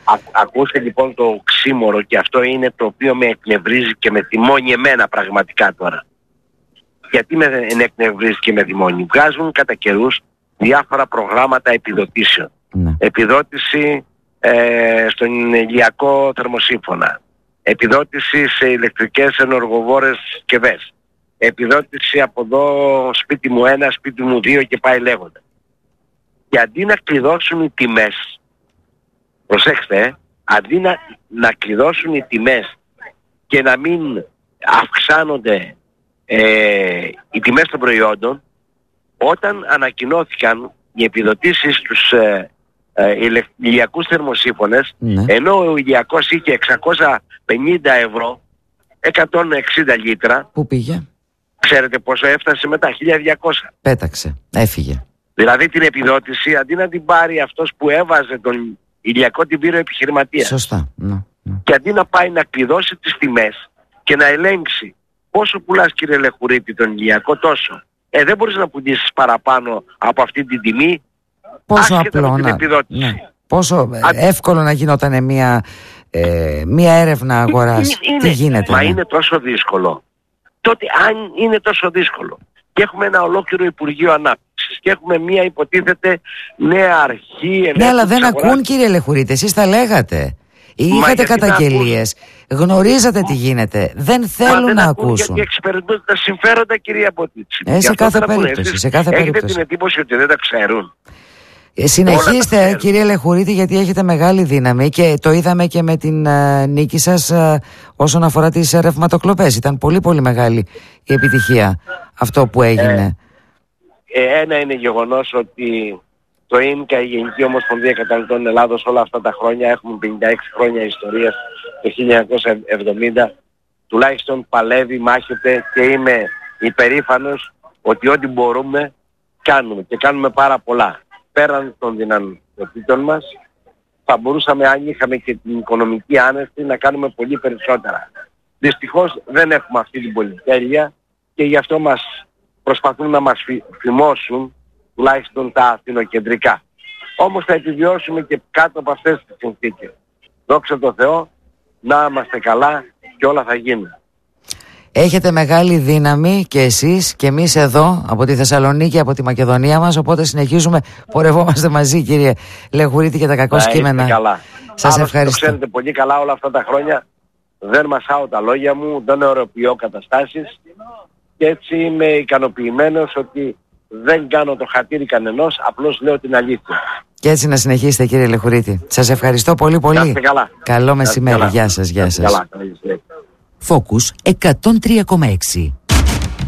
Ακούστε λοιπόν το οξύμορο, και αυτό είναι το οποίο με εκνευρίζει και με θυμώνει εμένα πραγματικά τώρα. Γιατί με εκνευρίζει και με θυμώνει? Βγάζουν κατά καιρούς διάφορα προγράμματα επιδοτήσεων. Ναι. Επιδότηση στον ηλιακό θερμοσύμφωνα, επιδότηση σε ηλεκτρικές ενεργοβόρες συσκευές, επιδότηση από εδώ σπίτι μου 1, σπίτι μου 2 και πάει λέγοντα. Και αντί να κλειδώσουν οι τιμές, προσέξτε, αντί να κλειδώσουν οι τιμές και να μην αυξάνονται οι τιμές των προϊόντων, όταν ανακοινώθηκαν οι επιδοτήσεις στους ηλιακούς θερμοσύφωνες, Ναι. ενώ ο ηλιακός είχε 650 ευρώ, 160 λίτρα, Πού πήγε? ξέρετε πόσο έφτασε μετά? 1200. Πέταξε, έφυγε. Δηλαδή την επιδότηση, αντί να την πάρει αυτός που έβαζε τον ηλιακό, την πήρε ο επιχειρηματίας. Σωστά. Ναι. Και αντί να πάει να κλειδώσει τις τιμές και να ελέγξει πόσο πουλάς, κύριε Λεχουρίτη, τον ηλιακό, τόσο. Δεν μπορείς να πουλήσεις παραπάνω από αυτή την τιμή. Πόσο άσχετα απλό με την να... επιδότηση. Ναι. Πόσο εύκολο να γινόταν μια έρευνα αγοράς. Τι γίνεται? Μα είναι τόσο δύσκολο. Τότε αν είναι τόσο δύσκολο και έχουμε ένα ολόκληρο Υπουργείο Ανάπτυξης και έχουμε μια υποτίθεται νέα αρχή... Ναι, αλλά δεν ακούν, κύριε Λεχουρίτη, εσείς τα λέγατε. Είχατε καταγγελίες, γνωρίζατε τι γίνεται, δεν θέλουν να ακούσουν. Γιατί εξυπηρετούν τα συμφέροντα, κυρία Μποτίτση. Σε κάθε περίπτωση. Έχετε την εντύπωση ότι δεν τα ξέρουν? Συνεχίστε, κύριε Λεχουρίτη, γιατί έχετε μεγάλη δύναμη και το είδαμε και με την νίκη σας όσον αφορά τις ρευματοκλοπές. Ήταν πολύ πολύ μεγάλη η επιτυχία αυτό που έγινε. Ένα είναι γεγονός ότι το ΙΝΚΑ, η Γενική Ομοσπονδία Καταναλωτών Ελλάδος, όλα αυτά τα χρόνια, έχουμε 56 χρόνια ιστορίας, το 1970, τουλάχιστον παλεύει, μάχεται, και είμαι υπερήφανος ότι ό,τι μπορούμε κάνουμε, και κάνουμε πάρα πολλά. Πέραν των δυνατοτήτων μας, θα μπορούσαμε, αν είχαμε και την οικονομική άνεση, να κάνουμε πολύ περισσότερα. Δυστυχώς δεν έχουμε αυτή την πολυτέλεια και γι' αυτό προσπαθούν να μας φημώσουν, τουλάχιστον τα αθηνοκεντρικά. Όμως θα επιβιώσουμε και κάτω από αυτές τις συνθήκες. Δόξα τω Θεώ, να είμαστε καλά και όλα θα γίνουν. Έχετε μεγάλη δύναμη και εσείς και εμείς εδώ από τη Θεσσαλονίκη, από τη Μακεδονία μας, οπότε συνεχίζουμε, πορευόμαστε μαζί, κύριε Λεχουρίτη, και τα κακό κείμενα. Σας ευχαριστώ. Το ξέρετε πολύ καλά όλα αυτά τα χρόνια, δεν μασάω τα λόγια μου, δεν ωρεοποιώ καταστάσεις και έτσι είμαι ικανοποιημένος ότι δεν κάνω το χατήρι κανενός, απλώς λέω την αλήθεια. Και έτσι να συνεχίσετε, κύριε Λεχουρίτη. Σας ευχαριστώ πολύ πολύ. Να είστε καλά. Καλό μεσημέρι. Γεια σας. Καλά. Focus 103,6.